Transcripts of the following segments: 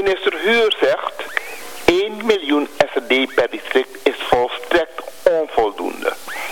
Minister Huur zegt 1 miljoen SRD per district is volstrekt onvoldoende.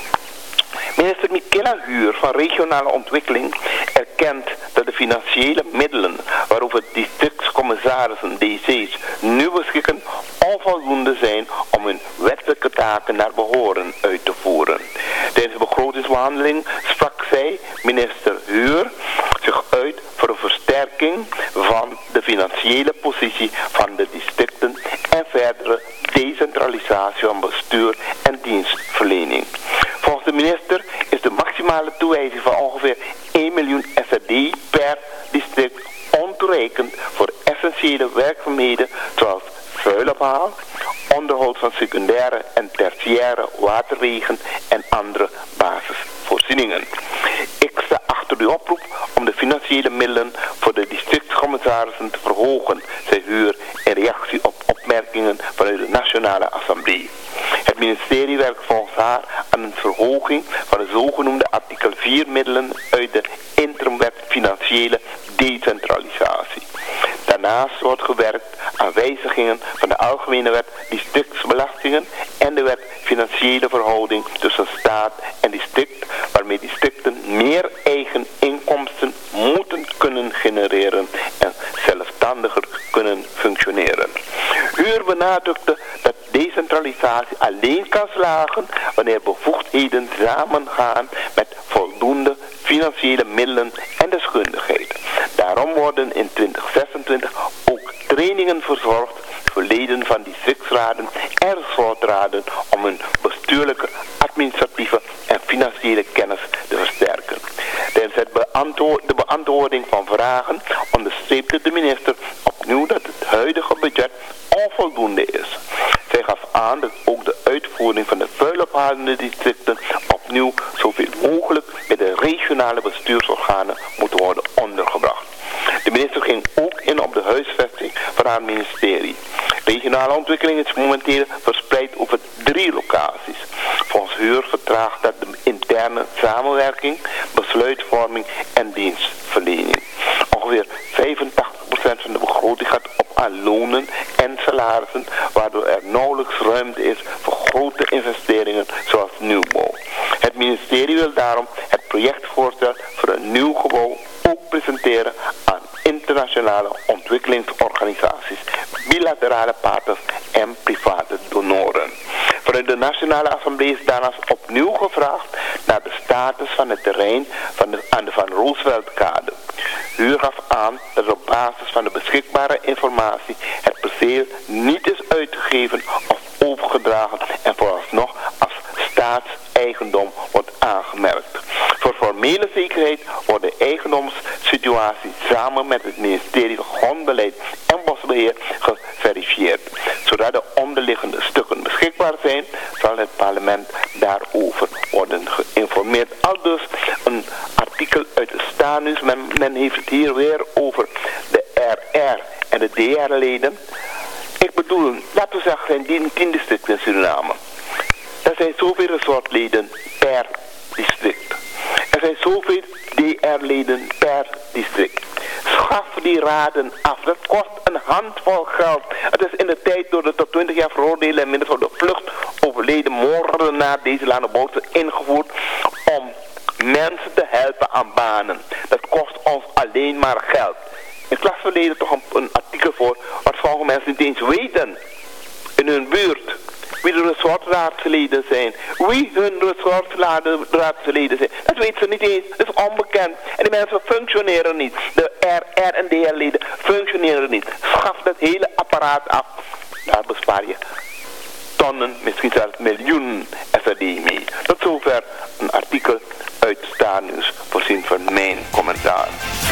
Minister Michela Huur van Regionale Ontwikkeling erkent dat de financiële middelen waarover districtscommissarissen DC's nu beschikken onvoldoende zijn om hun wettelijke taken naar behoren uit te voeren. Tijdens de begrotingsbehandeling sprak zij, minister Huur, zich uit voor een versterking van de financiële positie van de districten en verdere decentralisatie van bestuur en dienstverlening. Volgens de minister is de maximale toewijzing van ongeveer 1 miljoen SRD per district ontoereikend voor essentiële werkzaamheden zoals vuilophaal, onderhoud van secundaire en tertiaire waterwegen en andere basisvoorzieningen. Ik sta achter de oproep om de financiële middelen voor de districtscommissarissen te verhogen, zei Huur in reactie op opmerkingen vanuit de Nationale Assemblée. Het ministerie werkt volgens haar aan een verhoging van de zogenoemde artikel 4 middelen uit de interimwet financiële decentralisatie. Daarnaast wordt gewerkt aan wijzigingen van de Algemene Wet Districtsbelastingen en de Wet Financiële Verhouding tussen staat en district, waarmee districten meer eigen inkomsten moeten kunnen genereren en zelfstandiger kunnen functioneren. Huur benadrukte dat decentralisatie alleen kan slagen wanneer bevoegdheden samengaan met voldoende financiële middelen en deskundigheid. Daarom worden in 2026 ook trainingen verzorgd voor leden van districtsraden en ressortraden om hun bestuurlijke, administratieve en financiële kennis te versterken. Tijdens de beantwoording van vragen onderstreepte de minister opnieuw dat het huidige budget onvoldoende is. Zij gaf aan dat ook de uitvoering van de vuilophalende districten opnieuw zoveel mogelijk bij de regionale bestuursorganen moet worden ondergebracht. De minister ging ook in op de huisvesting van haar ministerie. Regionale ontwikkeling is momenteel verspreid over 3 locaties. Volgens Huur vertraagt dat de interne samenwerking, besluitvorming en dienstverlening. Ongeveer 85% van de begroting gaat op aan lonen en salarissen, waardoor er nauwelijks ruimte is voor grote investeringen zoals nieuwbouw. Het ministerie wil daarom het projectvoorstel voor een nieuw gebouw ook presenteren aan internationale ontwikkelingsorganisaties, bilaterale partners en private donoren. Vanuit de Nationale Assemblée is daarnaast opnieuw gevraagd naar de status van het terrein aan de Van Rooseveltkade. Huur gaf aan dat op basis van de beschikbare informatie het perceel niet is uitgegeven of overgedragen en vooralsnog als staatseigendom wordt aangemerkt. Voor formele zekerheid wordt de eigendomssituatie samen met het ministerie van Grondbeleid en Bosbeheer geverifieerd. Zodra de onderliggende stukken beschikbaar zijn, zal het parlement daarover worden geïnformeerd. Aldus een artikel uit de Stanus. Men heeft het hier weer over de RR en de DR-leden. Ik bedoel, laten we zeggen, zijn 10 districten in Suriname. Er zijn zoveel resortleden per district. Er zijn zoveel DR-leden per district. Schaf die raden af. Dat kost een handvol geld. Het is in de tijd door de tot 20 jaar veroordeelde en middels van de vlucht overleden moordenaar deze Laneboutse ingevoerd om mensen te helpen aan banen. Dat kost ons alleen maar geld. Ik las verleden toch een artikel voor wat sommige mensen niet eens weten in hun buurt. Wie de resortraadsleden zijn. Wie hun resortraadsleden zijn. Dat weten ze niet eens. Dat is onbekend. En die mensen functioneren niet. De RR en DR-leden functioneren niet. Schaf dat hele apparaat af. Daar bespaar je tonnen, misschien zelfs miljoenen SRD mee. Tot zover een artikel uit Stanus voorzien van mijn commentaar.